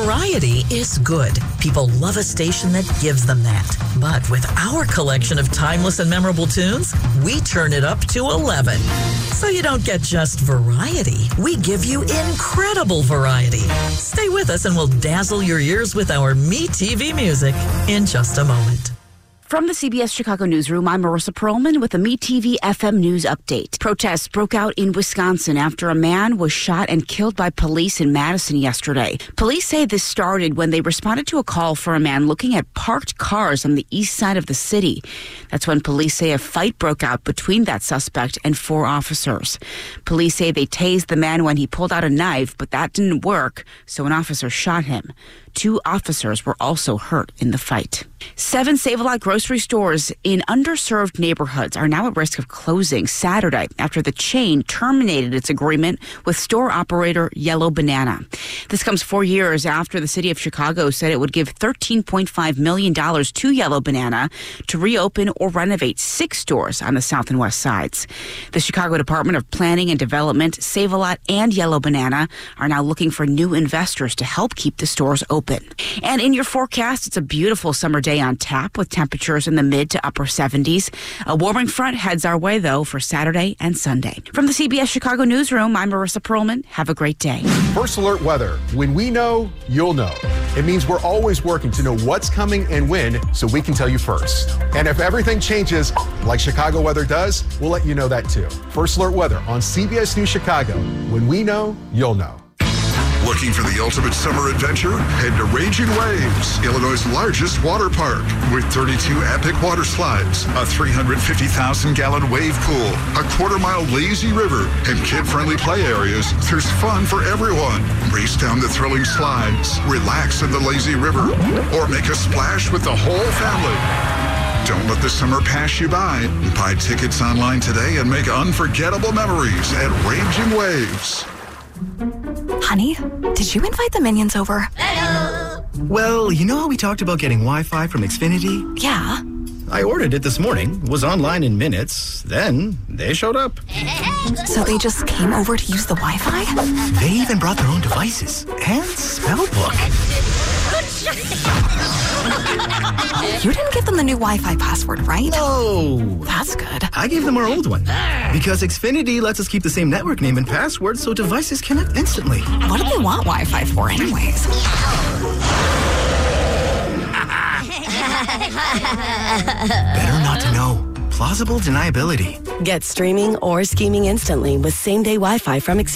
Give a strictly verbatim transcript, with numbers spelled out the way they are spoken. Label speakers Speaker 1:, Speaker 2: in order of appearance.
Speaker 1: Variety is good. People love a station that gives them that. But with our collection of timeless and memorable tunes, we turn it up to eleven. So you don't get just variety. We give you incredible variety. Stay with us and we'll dazzle your ears with our Me T V music in just a moment.
Speaker 2: From the C B S Chicago Newsroom, I'm Marissa Perlman with a Me T V F M News update. Protests broke out in Wisconsin after a man was shot and killed by police in Madison yesterday. Police say this started when they responded to a call for a man looking at parked cars on the east side of the city. That's when police say a fight broke out between that suspect and four officers. Police say they tased the man when he pulled out a knife, but that didn't work, so an officer shot him. Two officers were also hurt in the fight. Seven Save-A-Lot grocery stores in underserved neighborhoods are now at risk of closing Saturday after the chain terminated its agreement with store operator Yellow Banana. This comes four years after the city of Chicago said it would give thirteen point five million dollars to Yellow Banana to reopen or renovate six stores on the south and west sides. The Chicago Department of Planning and Development, Save-A-Lot, and Yellow Banana are now looking for new investors to help keep the stores open. And in your forecast, it's a beautiful summer day on tap with temperatures in the mid to upper seventies. A warming front heads our way, though, for Saturday and Sunday. From the C B S Chicago Newsroom, I'm Marissa Perlman. Have a great day.
Speaker 3: First Alert Weather. When we know, you'll know. It means we're always working to know what's coming and when so we can tell you first. And if everything changes, like Chicago weather does, we'll let you know that too. First Alert Weather on C B S News Chicago. When we know, you'll know.
Speaker 4: Looking for the ultimate summer adventure? Head to Raging Waves, Illinois' largest water park, with thirty-two epic water slides, a three hundred fifty thousand gallon wave pool, a quarter-mile lazy river, and kid-friendly play areas. There's fun for everyone. Race down the thrilling slides, relax in the lazy river, or make a splash with the whole family. Don't let the summer pass you by. Buy tickets online today and make unforgettable memories at Raging Waves.
Speaker 5: Honey, did you invite the minions over?
Speaker 6: Hello. Well, you know how we talked about getting Wi-Fi from Xfinity?
Speaker 5: Yeah.
Speaker 6: I ordered it this morning, was online in minutes, then they showed up.
Speaker 5: So they just came over to use the Wi-Fi?
Speaker 6: They even brought their own devices and spell book.
Speaker 5: You didn't give them the new Wi-Fi password, right?
Speaker 6: No.
Speaker 5: That's good.
Speaker 6: I gave them our old one. Because Xfinity lets us keep the same network name and password so devices connect instantly.
Speaker 5: What do they want Wi-Fi for anyways?
Speaker 6: Better not to know. Plausible deniability.
Speaker 7: Get streaming or scheming instantly with same-day Wi-Fi from Xfinity.